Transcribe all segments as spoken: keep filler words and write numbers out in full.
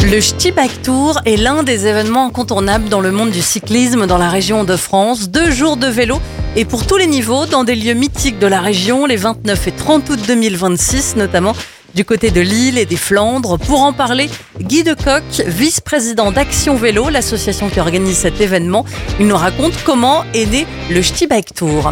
Le Ch'ti Bike Tour est l'un des événements incontournables dans le monde du cyclisme dans la région de France. Deux jours de vélo et pour tous les niveaux dans des lieux mythiques de la région, les vingt-neuf et trente août deux mille vingt-six, notamment du côté de Lille et des Flandres. Pour en parler, Guy Decoq, vice-président d'Action Vélo, l'association qui organise cet événement. Il nous raconte comment est né le Ch'ti Bike Tour.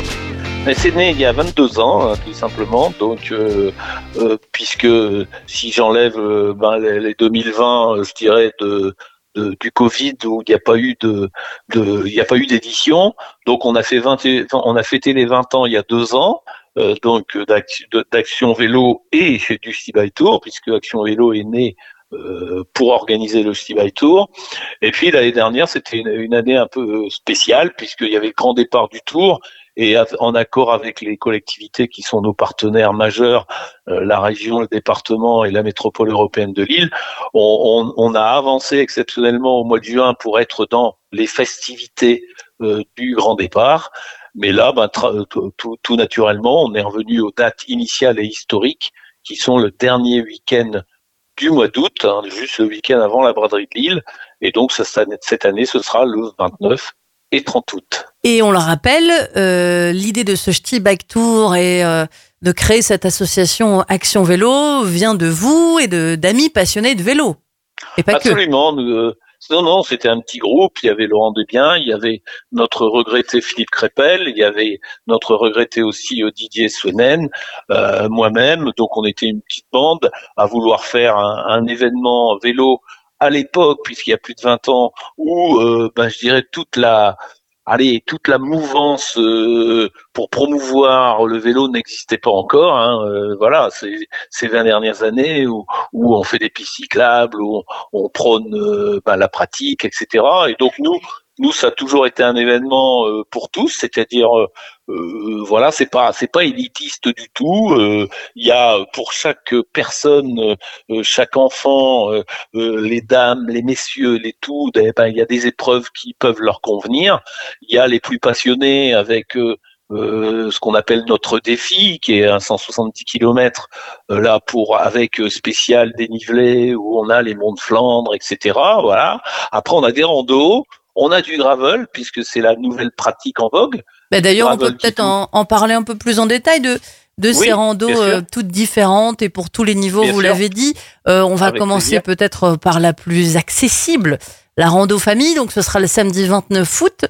C'est né il y a vingt-deux ans, hein, tout simplement. Donc, euh, euh, puisque si j'enlève euh, ben, les, les deux mille vingt, euh, je dirais de, de du Covid où il n'y a pas eu de, de il n'y a pas eu d'édition. Donc, on a fait vingt, on a fêté les vingt ans il y a deux ans. Euh, donc d'Action Vélo et du Ch'ti Bike Tour, puisque Action Vélo est né euh, pour organiser le Ch'ti Bike Tour. Et puis l'année dernière, c'était une, une année un peu spéciale, puisqu'il y avait le grand départ du Tour. Et en accord avec les collectivités qui sont nos partenaires majeurs, euh, la région, le département et la métropole européenne de Lille, on, on, on a avancé exceptionnellement au mois de juin pour être dans les festivités euh, du grand départ. Mais là, ben, tra- tout, tout, tout naturellement, on est revenu aux dates initiales et historiques qui sont le dernier week-end du mois d'août, hein, juste le week-end avant la braderie de Lille. Et donc, ça, ça, cette année, ce sera le vingt-neuf et trente août. Et on le rappelle, euh, l'idée de ce Ch'ti Bike Tour et euh, de créer cette association Action Vélo vient de vous et de, d'amis passionnés de vélo. Et pas Absolument. Que. Euh, non, non, c'était un petit groupe. Il y avait Laurent Desbiens, il y avait notre regretté Philippe Crépel, il y avait notre regretté aussi euh, Didier Swenen, euh, moi-même. Donc on était une petite bande à vouloir faire un, un événement vélo à l'époque, puisqu'il y a plus de vingt ans, où euh, ben, je dirais toute la allez, toute la mouvance euh, pour promouvoir le vélo n'existait pas encore. Hein, euh, voilà, c'est, ces vingt dernières années où, où on fait des pistes cyclables, où on, on prône euh, ben, la pratique, et cetera. Et donc nous, nous, ça a toujours été un événement euh, pour tous, c'est-à-dire, euh, euh, voilà, c'est pas, c'est pas élitiste du tout. Euh, Il y a pour chaque personne, euh, chaque enfant, euh, euh, les dames, les messieurs, les tout, eh ben, il y a des épreuves qui peuvent leur convenir. Il y a les plus passionnés avec euh, euh, ce qu'on appelle notre défi, qui est un cent soixante-dix kilomètres, euh, là pour avec euh, spécial dénivelé où on a les monts de Flandre, et cetera. Voilà. Après, on a des randos, on a du gravel puisque c'est la nouvelle pratique en vogue. Bah d'ailleurs, on peut peut-être en, en parler un peu plus en détail de de oui, ces randos euh, toutes différentes et pour tous les niveaux, bien vous sûr. L'avez dit. Euh, on va avec commencer plaisir. Peut-être par la plus accessible, la rando famille. Donc, ce sera le samedi vingt-neuf août.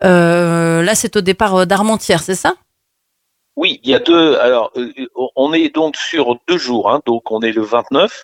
Euh, là, c'est au départ d'Armentières, c'est ça ? Oui, il y a deux. Alors, on est donc sur deux jours. Hein, donc, on est le vingt-neuf.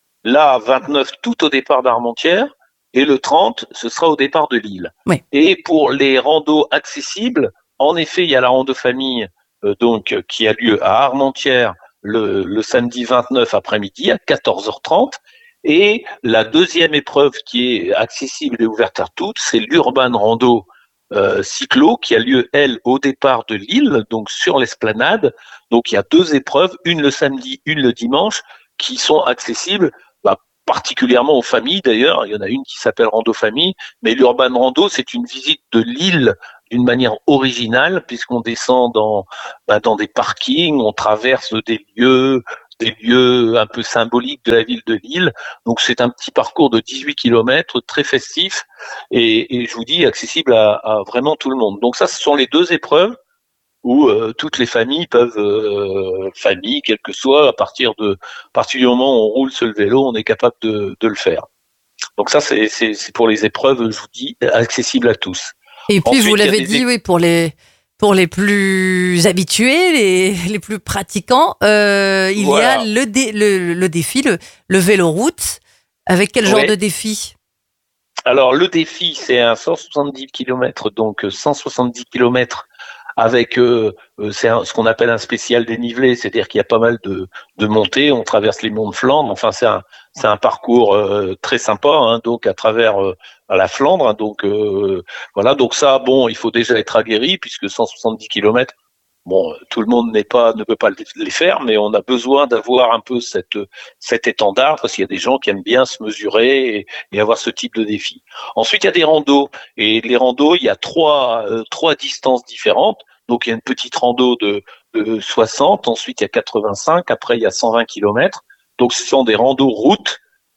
Là, vingt-neuf, tout au départ d'Armentières. Et le trente, ce sera au départ de Lille. Oui. Et pour les randos accessibles, en effet, il y a la rando famille euh, donc qui a lieu à Armentières le, le samedi vingt-neuf après-midi à quatorze heures trente. Et la deuxième épreuve qui est accessible et ouverte à toutes, c'est l'Urban Rando euh, Cyclo qui a lieu, elle, au départ de Lille, donc sur l'esplanade. Donc il y a deux épreuves, une le samedi, une le dimanche, qui sont accessibles bah, particulièrement aux familles d'ailleurs. Il y en a une qui s'appelle Rando Famille, mais l'Urban Rando, c'est une visite de Lille d'une manière originale, puisqu'on descend dans, bah, dans des parkings, on traverse des lieux, des lieux un peu symboliques de la ville de Lille. Donc c'est un petit parcours de dix-huit kilomètres, très festif, et, et je vous dis, accessible à, à vraiment tout le monde. Donc ça, ce sont les deux épreuves où euh, toutes les familles peuvent, euh, famille, quelle que soit, à partir, de, à partir du moment où on roule sur le vélo, on est capable de, de le faire. Donc ça, c'est, c'est, c'est pour les épreuves, je vous dis, accessibles à tous. Et puis, Ensuite, vous l'avez dit, é- oui, pour les, pour les plus habitués, les, les plus pratiquants, euh, il voilà. y a le, dé, le, le défi, le, le vélo-route. Avec quel genre ouais. de défi ? Alors, le défi, c'est un cent soixante-dix kilomètres, donc cent soixante-dix kilomètres avec euh, c'est un, ce qu'on appelle un spécial dénivelé, c'est-à-dire qu'il y a pas mal de, de montées, on traverse les monts de Flandre, enfin c'est un, c'est un parcours euh, très sympa, hein, donc à travers euh, à la Flandre, hein, donc euh, voilà, donc ça, bon, il faut déjà être aguerri puisque cent soixante-dix kilomètres, bon, tout le monde n'est pas, ne peut pas les faire, mais on a besoin d'avoir un peu cette, cet étendard parce qu'il y a des gens qui aiment bien se mesurer et, et avoir ce type de défi. Ensuite, il y a des randos et les randos, il y a trois, euh, trois distances différentes. Donc, il y a une petite rando de, de soixante, ensuite il y a quatre-vingt-cinq, après il y a cent vingt kilomètres. Donc, ce sont des randos routes.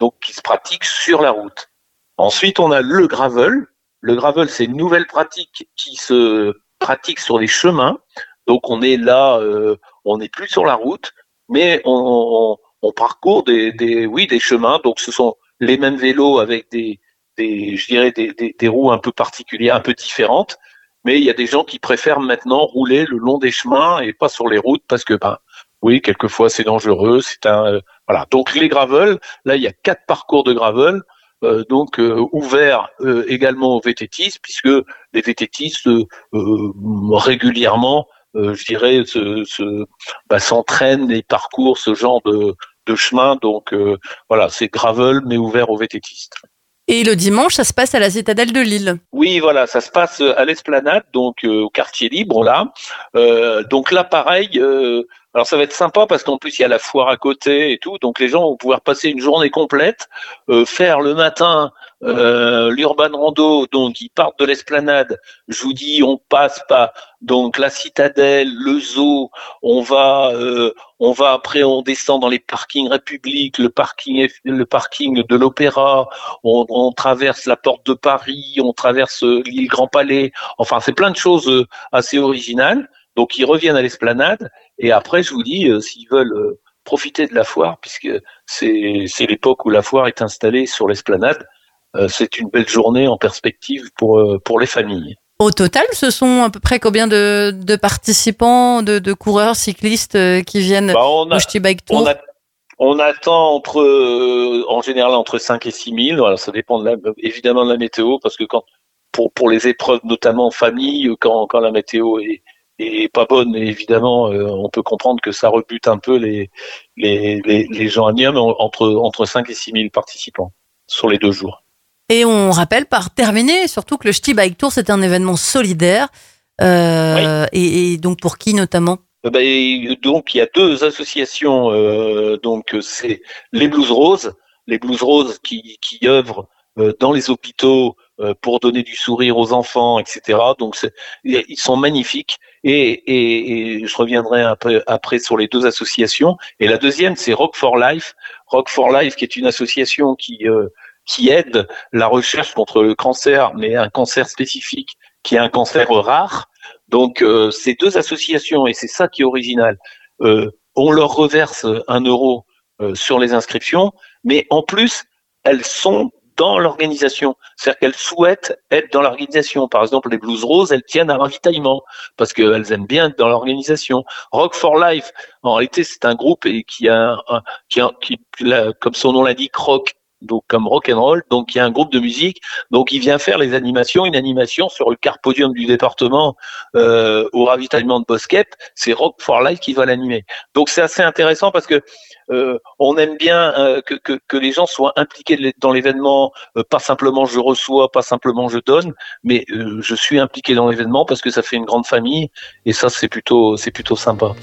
donc qui se pratique sur la route. Ensuite, on a le gravel. Le gravel, c'est une nouvelle pratique qui se pratique sur les chemins. Donc, on est là, euh, on n'est plus sur la route, mais on, on, on parcourt des, des, oui, des chemins. Donc, ce sont les mêmes vélos avec des, des je dirais, des, des, des roues un peu particulières, un peu différentes. Mais il y a des gens qui préfèrent maintenant rouler le long des chemins et pas sur les routes parce que, ben, oui, quelquefois c'est dangereux. C'est un, euh, voilà. Donc les gravel, là il y a quatre parcours de gravel, euh, donc euh, ouverts euh, également aux vététistes puisque les vététistes euh, euh, régulièrement, euh, je dirais, se, se, bah, s'entraînent et parcourent ce genre de, de chemin. Donc euh, voilà, c'est gravel mais ouvert aux vététistes. Et le dimanche, ça se passe à la Citadelle de Lille. Oui, voilà, ça se passe à l'Esplanade, donc euh, au quartier libre là. Euh, donc là, pareil. Euh, alors ça va être sympa parce qu'en plus il y a la foire à côté et tout, donc les gens vont pouvoir passer une journée complète, euh, faire le matin euh, l'urban rando. Donc ils partent de l'Esplanade. Je vous dis, on passe pas donc la Citadelle, le zoo. On va, euh, on va après, on descend dans les parkings République, le parking, le parking de l'Opéra. On, on traverse la porte de Paris, on traverse l'île Grand Palais. Enfin, c'est plein de choses assez originales. Donc, ils reviennent à l'Esplanade. Et après, je vous dis, euh, s'ils veulent euh, profiter de la foire, puisque c'est, c'est l'époque où la foire est installée sur l'Esplanade, euh, c'est une belle journée en perspective pour, euh, pour les familles. Au total, ce sont à peu près combien de, de participants, de, de coureurs cyclistes euh, qui viennent bah on a, au Ch'ti Bike Tour? on, a, on attend entre, euh, en général entre cinq et six mille. Voilà, ça dépend de la, évidemment de la météo, parce que quand, pour, pour les épreuves, notamment en famille, quand, quand la météo est et pas bonne, et évidemment, euh, on peut comprendre que ça rebute un peu les les les, les gens à Nîmes, entre entre cinq et six mille participants sur les deux jours. Et on rappelle par terminer surtout que le Ch'ti Bike Tour c'est un événement solidaire, euh, oui. et, et donc pour qui notamment? Ben, donc il y a deux associations, euh, donc c'est les Blues Roses, les Blues Roses qui qui œuvrent euh, dans les hôpitaux euh, pour donner du sourire aux enfants, et cetera. Donc c'est, ils sont magnifiques. Et, et, et je reviendrai un peu après sur les deux associations. Et la deuxième, c'est Rock for Life. Rock for Life, qui est une association qui euh, qui aide la recherche contre le cancer, mais un cancer spécifique, qui est un cancer rare. Donc euh, ces deux associations, et c'est ça qui est original, euh, on leur reverse un euro euh, sur les inscriptions, mais en plus elles sont dans l'organisation, c'est-à-dire qu'elles souhaitent être dans l'organisation. Par exemple, les Blues Roses, elles tiennent à ravitaillement parce qu'elles aiment bien être dans l'organisation. Rock for Life, en réalité, c'est un groupe et qui a, un, qui, a qui, comme son nom l'indique, rock, donc comme rock and roll. Donc il y a un groupe de musique. Donc il vient faire les animations, une animation sur le car podium du département euh, au ravitaillement de Bosquet. C'est Rock for Life qui va l'animer. Donc c'est assez intéressant parce que Euh, on aime bien euh, que, que, que les gens soient impliqués dans l'événement, euh, pas simplement je reçois, pas simplement je donne, mais euh, je suis impliqué dans l'événement parce que ça fait une grande famille et ça c'est plutôt c'est plutôt sympa.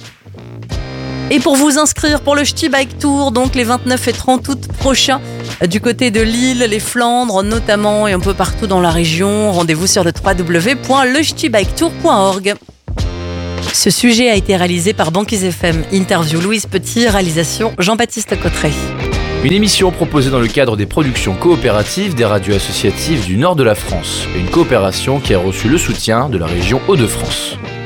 Et pour vous inscrire pour le Ch'ti Bike Tour, donc les vingt-neuf et trente août prochains, du côté de Lille, les Flandres notamment et un peu partout dans la région, rendez-vous sur le w w w point le ch'ti bike tour point org. Ce sujet a été réalisé par Banquise F M. Interview Louise Petit, réalisation Jean-Baptiste Cotteret. Une émission proposée dans le cadre des productions coopératives des radios associatives du nord de la France. Une coopération qui a reçu le soutien de la région Hauts-de-France.